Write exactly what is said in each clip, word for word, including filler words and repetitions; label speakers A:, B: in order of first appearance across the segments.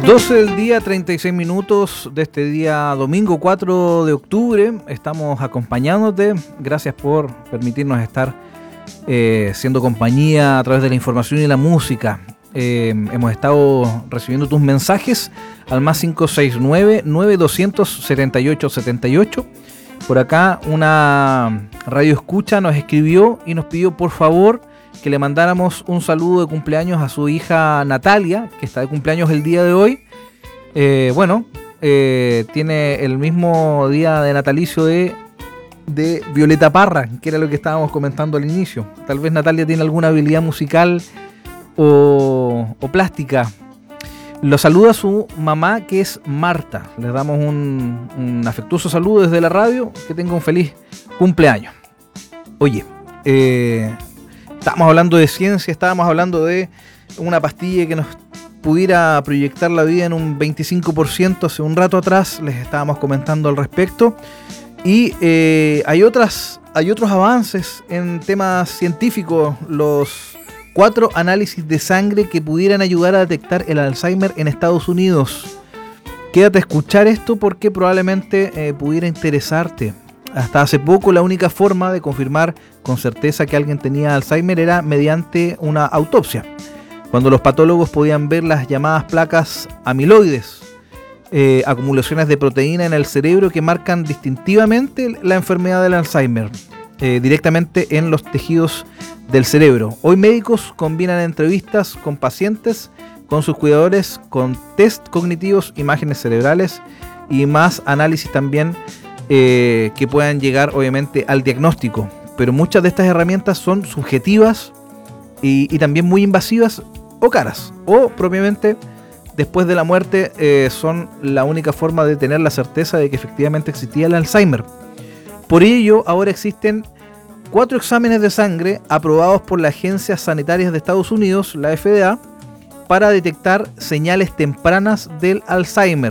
A: doce del día, treinta y seis minutos de este día domingo cuatro de octubre. Estamos acompañándote. Gracias por permitirnos estar eh, siendo compañía a través de la información y la música. Eh, hemos estado recibiendo tus mensajes al más cinco seis nueve, nueve doscientos, setenta y ocho setenta y ocho. Por acá una radio escucha nos escribió y nos pidió por favor que le mandáramos un saludo de cumpleaños a su hija Natalia, que está de cumpleaños el día de hoy. Eh, bueno, eh, tiene el mismo día de natalicio de, de Violeta Parra, que era lo que estábamos comentando al inicio. Tal vez Natalia tiene alguna habilidad musical o, o plástica. Lo saluda su mamá, que es Marta. Les damos un, un afectuoso saludo desde la radio. Que tenga un feliz cumpleaños. Oye, eh... estábamos hablando de ciencia, estábamos hablando de una pastilla que nos pudiera proyectar la vida en un veinticinco por ciento. Hace un rato atrás les estábamos comentando al respecto. Y eh, hay, otras, hay otros avances en temas científicos. Los cuatro análisis de sangre que pudieran ayudar a detectar el Alzheimer en Estados Unidos. Quédate a escuchar esto porque probablemente eh, pudiera interesarte. Hasta hace poco la única forma de confirmar con certeza que alguien tenía Alzheimer era mediante una autopsia, cuando los patólogos podían ver las llamadas placas amiloides, eh, acumulaciones de proteína en el cerebro que marcan distintivamente la enfermedad del Alzheimer, eh, directamente en los tejidos del cerebro. Hoy médicos combinan entrevistas con pacientes, con sus cuidadores, con test cognitivos, imágenes cerebrales y más análisis también Eh, que puedan llegar obviamente al diagnóstico, pero muchas de estas herramientas son subjetivas y, y también muy invasivas o caras, o propiamente después de la muerte eh, son la única forma de tener la certeza de que efectivamente existía el Alzheimer. Por ello ahora existen cuatro exámenes de sangre aprobados por las agencias sanitarias de Estados Unidos, la F D A, para detectar señales tempranas del Alzheimer.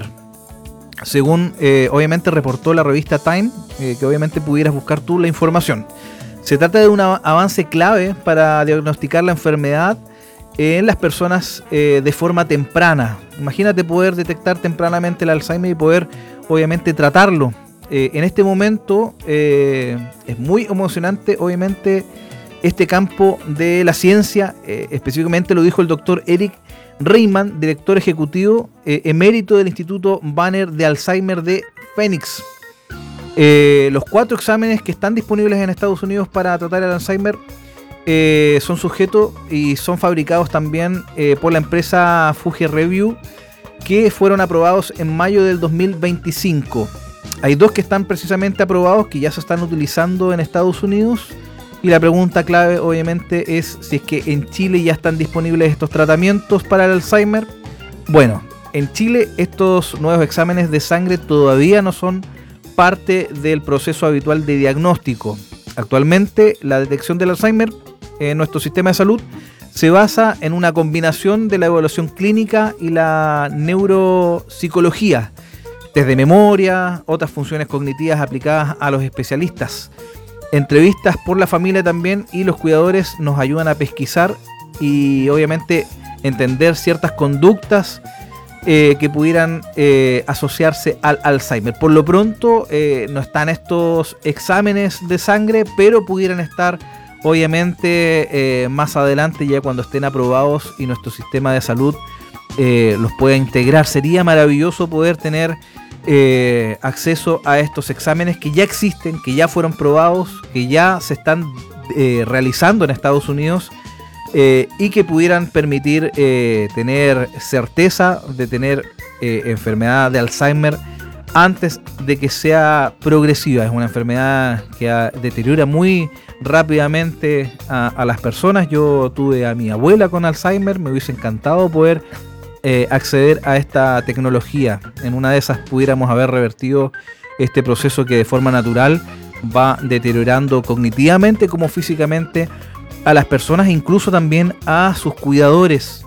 A: Según eh, obviamente reportó la revista Time, eh, que obviamente pudieras buscar tú la información. Se trata de un avance clave para diagnosticar la enfermedad en las personas eh, de forma temprana. Imagínate poder detectar tempranamente el Alzheimer y poder obviamente tratarlo. Eh, en este momento eh, es muy emocionante obviamente este campo de la ciencia, eh, específicamente lo dijo el doctor Eric Reimann, director ejecutivo eh, emérito del Instituto Banner de Alzheimer de Phoenix. Eh, los cuatro exámenes que están disponibles en Estados Unidos para tratar el Alzheimer eh, son sujetos y son fabricados también eh, por la empresa Fuji Review, que fueron aprobados en mayo del dos mil veinticinco. Hay dos que están precisamente aprobados, que ya se están utilizando en Estados Unidos. Y la pregunta clave obviamente es si es que en Chile ya están disponibles estos tratamientos para el Alzheimer. Bueno, en Chile estos nuevos exámenes de sangre todavía no son parte del proceso habitual de diagnóstico. Actualmente la detección del Alzheimer en nuestro sistema de salud se basa en una combinación de la evaluación clínica y la neuropsicología, test de memoria, otras funciones cognitivas aplicadas a los especialistas. Entrevistas por la familia también, y los cuidadores nos ayudan a pesquisar y obviamente entender ciertas conductas eh, que pudieran eh, asociarse al Alzheimer. Por lo pronto eh, no están estos exámenes de sangre, pero pudieran estar obviamente eh, más adelante, ya cuando estén aprobados y nuestro sistema de salud eh, los pueda integrar. Sería maravilloso poder tener Eh, acceso a estos exámenes que ya existen, que ya fueron probados, que ya se están eh, realizando en Estados Unidos eh, y que pudieran permitir eh, tener certeza de tener eh, enfermedad de Alzheimer antes de que sea progresiva. Es una enfermedad que a, deteriora muy rápidamente a, a las personas. Yo tuve a mi abuela con Alzheimer, me hubiese encantado poder Eh, acceder a esta tecnología. En una de esas pudiéramos haber revertido este proceso que de forma natural va deteriorando cognitivamente como físicamente a las personas, incluso también a sus cuidadores.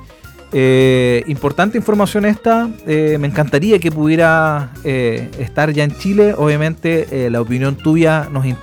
A: Eh, importante información esta, eh, me encantaría que pudiera eh, estar ya en Chile. Obviamente eh, la opinión tuya nos interesa.